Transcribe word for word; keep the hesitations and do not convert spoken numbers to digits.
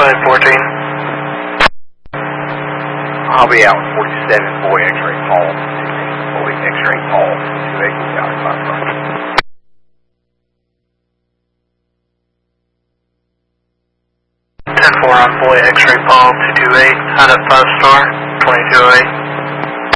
nine fourteen. I'll be out forty-seven, boy, X-ray Paul. Boy, X-ray Paul. two eight, out of five star. ten four on boy, X-ray Paul, two two eight, out of five star, twenty-two oh eight.